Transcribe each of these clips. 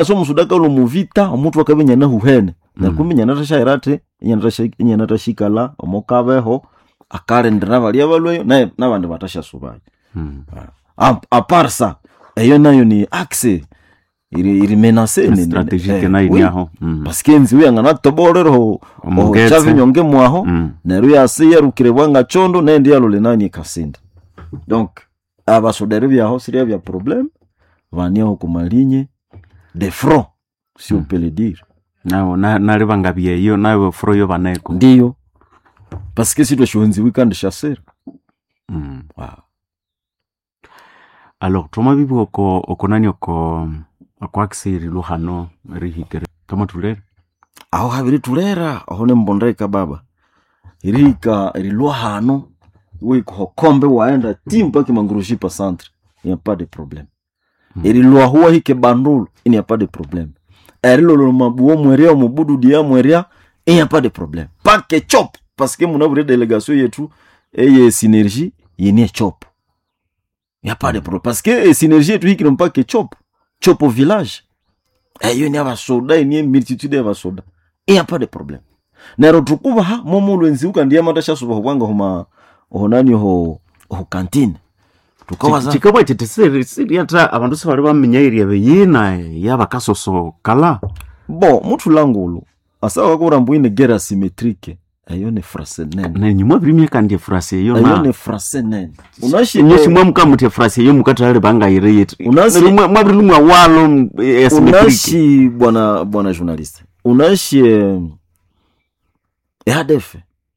aso musudaka lo muvita omuntu wakabenya na huhene na kumenya natashairate nyanatashikala omokabeho akarendera bali abalweyo naye nabandi batasha subaye aparsa eyo nayo ni axe iri menace ni strategique na iniaho parce que nzi uyanga natoborero chavi nyonge mwaho na ruya asiye rukirebwanga chondo na ndi alole nani kasinda donc abasodere byaho siria bya problème vanio kumalinye de front si on peut le dire na ribanga byeyo nawe fro yo baneko ndiyo parce que si tu shonzi weekend chasser wow. Alors toma bibi okonani oko akwakisiri luhano rihikere toma tulera aho habiri tulera aho ne mbondeka baba irika iriluhano we kombe waenda timpa kimangurushi pa centre il n'y a pas de problème iriluha huwa hike bandulu il n'y a pas de problème erilolo mabuo mweria mubudu dia mweria il n'y a pas de problème pas que chop parce que mon avre délégation yetu eye synergie yeni chop il n'y a pas de problème parce que synergie yetu hiki pas que chop au village eyo ni abasoda ni multitude y'abasoda il n'y a pas de problème nero tukuba ha momo lwenzi ukandiye matasha suba bwanga homa honani ho kantine tukawaza chikaba teteseri siri ata abantu se bari bamenya iri yina yabakasoso kala bo mutu langulu asawa ko rambuine guerre asymétrique ayo ne phrase nene na nyuma brimye kandi phrase yo na ayo ne phrase nene unashi nyeshimwe mukamute phrase yo mukatale banga ire yetu unashi mwabirimwa walo asymétrique unashi bwana journaliste unashi EADF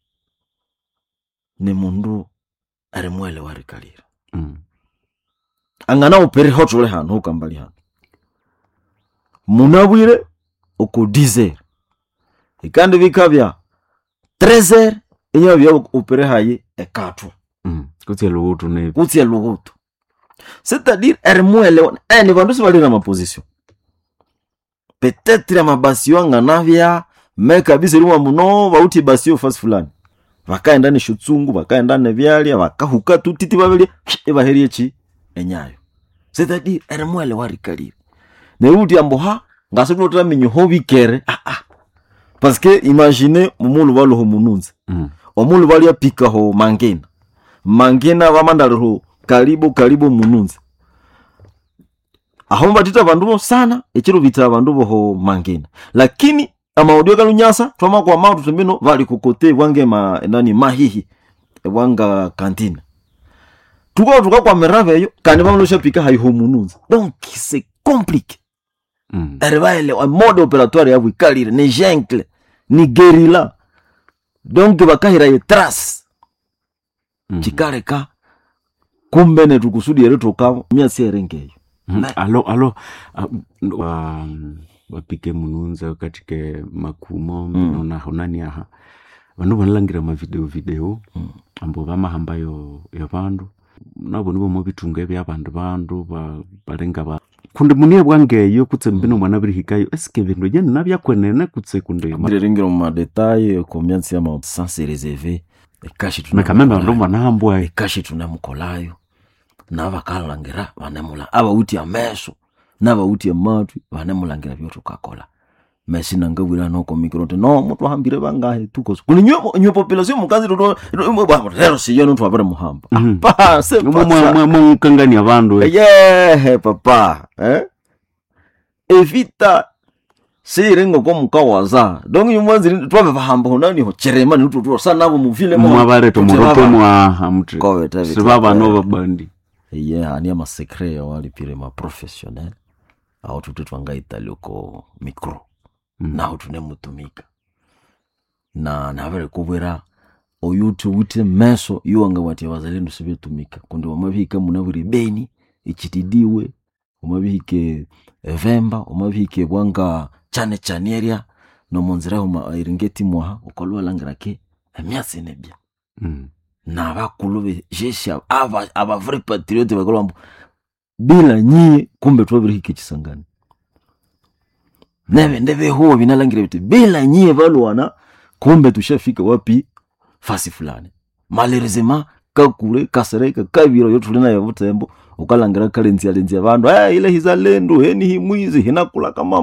ni mundu ari mwele warikalira angana opere hotole hano ukambali hano munabwire uko 10h ikandi bikabya 13h inyo bya opere haye ekatwa kutia lugutu c'est-à-dire ari mwele ni bandu sibali na position peut-être ma basio ngana bya meka bisirwa muno bauti basio fast fulani vakaenda ne shutsungu vakaenda ne byali vakahuka tutiti babeli ebaherie chi enyayo c'est-à-dire ermwele warikalire ne uti amboha ngaso tota minyo hobikere parce que imaginez mumulu balo ho mununze omulu bali apika ho mangena bamandalo karibu mununze aho mbatita bandu sana ekiro bita bandu ho mangena lakini amaudio kalunyasa twama kwa maudu tumbino vali kukote wange mahihi wanga kantina tuko kwa merave yo kandi bamulosha pika haiho mununza donc c'est compliqué ervaile un mode opératoire ya wikalire ni jungle ni guerilla donc bakahira ye trace chikareka kumbe ne tukusudi yero toka myasi erengeyo alo wapike mununza katike makumo mbona honani aha vandu vanalangira ma video ambo vamahamba yo vandu nabo nibo mu bitunge bya bandu barenga ba kunde muniye bwangeyo kutse mbino mwana birihikayo eske bintu je nabyakwenene kutse kunde birengira mu detail combien de ma sans réserver ekashi tunakamemba ndo manahambwa ekashi tunamukolayo nabakalangira vanemula abauti ameso nabauti amatu vanemulangira byo tukakola mesi nangabwira noko mikrote no mutu hambire bangahe tuko kuni nyo population mukazi ro rero siyo ntu abare muhamba pa se mu kangani abandu papa evita sirengo ko mukawaza donc nyumwanzi twabe bahamba honani ho cherema ni tutu sana nabo muvile mu abare to muroto mwa hamtre sibaba no babandi ani ama secret wali pire ma professionnel au tutu twangaita loko micro na tunemutumika na vile kubera oyutu wute meso yuanga wati wazalendo sibetumika kundi wamabika munaburi beni ichitidiwe umabike vemba umabike bwanga chane chaneria no monzira iringeti mwa ukolwa langirake emyase nebya na bakulube jesha aba vrai patriote bakolwa bila nyi kumbe twabiri hikichisangana nebe ndebe huo binalangira biti bila nyie balwana kumbe tushafika wapi fasi fulani malheureusement kakule kasereka kaviro yotuli nayo butembo ukalangira kalenzia lenzia bandu ile hizalendo heni himwizi hinakula kama